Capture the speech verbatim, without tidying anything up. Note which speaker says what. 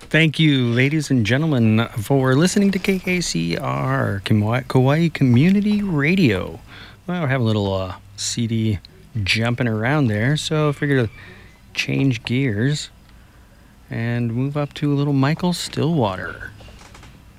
Speaker 1: Thank you, ladies and gentlemen, for listening to K K C R, Kauai Kauai Community Radio. Well, we're having a little uh, C D jumping around there, so I figured to change gears and move up to a little Michael Stillwater.